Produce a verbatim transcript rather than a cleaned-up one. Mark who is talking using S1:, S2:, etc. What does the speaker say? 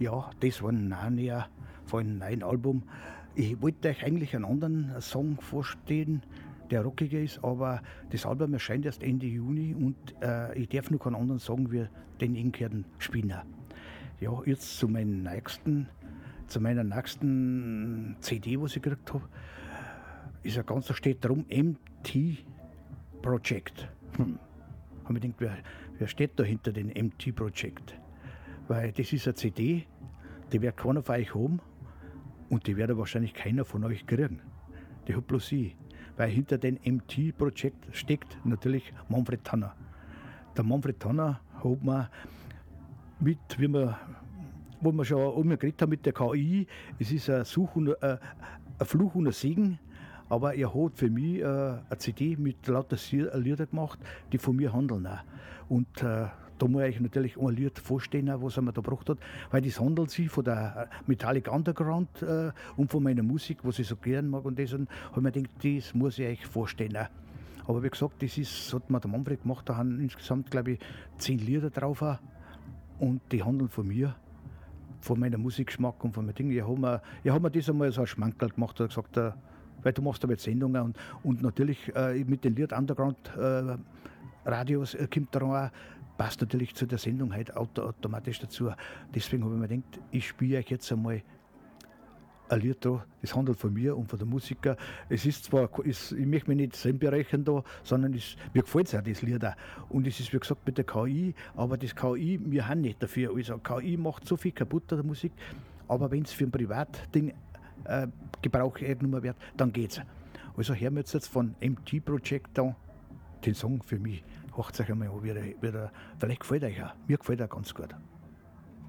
S1: Ja, das war Narnia von einem neuen Album. Ich wollte euch eigentlich einen anderen Song vorstellen, der rockiger ist, aber das Album erscheint erst Ende Juni und äh, ich darf noch keinen anderen Song wie den umgekehrten Spinner. Ja, jetzt zu meinem nächsten, zu meiner nächsten C D, was ich gekriegt habe, ist ein ganzer, steht drum M T Project. Hm. Habe ich gedacht, wer, wer steht da hinter dem M T Project? Weil das ist eine C D, die wird keiner von euch haben und die wird wahrscheinlich keiner von euch kriegen. Die hat bloß ich. Weil hinter dem M T Project steckt natürlich Manfred Tanner. Der Manfred Tanner hat man mit, wie wir, wo wir schon einmal geredet haben mit der K I, es ist ein, Such und, äh, ein Fluch und ein Segen, aber er hat für mich äh, eine C D mit lauter Lieder gemacht, die von mir handeln auch. Und äh, da muss ich euch natürlich ein Lied vorstellen, was er mir da gebracht hat, weil das handelt sich von der Metallic Underground äh, und von meiner Musik, was ich so gern mag. Und das habe ich mir gedacht, das muss ich euch vorstellen. Auch. Aber wie gesagt, das ist, hat mir der Manfred gemacht, da haben insgesamt, glaube ich, zehn Lieder drauf. Auch. Und die handeln von mir, von meinem Musikgeschmack und von meinen Dingen. Ich habe mir, hab mir das einmal so ein Schmankerl gemacht und gesagt, äh, weil du machst aber jetzt Sendungen und, und natürlich äh, mit dem Lied Underground äh, Radios äh, kommt da auch, passt natürlich zu der Sendung halt auto, automatisch dazu. Deswegen habe ich mir gedacht, ich spiele euch jetzt einmal ein Lied da, das handelt von mir und von der Musiker. Es ist zwar, ist, ich möchte mich nicht selber bereichern da, sondern es, mir gefällt es auch, das Lied auch. Und es ist, wie gesagt, mit der K I, aber das K I, wir haben nicht dafür. Also K I macht so viel kaputt an der Musik, aber wenn es für ein Privatding äh, Gebrauch genommen wird, dann geht's. Also hören wir jetzt, jetzt von M T Project da den Song für mich. Hört euch einmal an, wie der, wie der, vielleicht gefällt euch auch. Mir gefällt er ganz gut.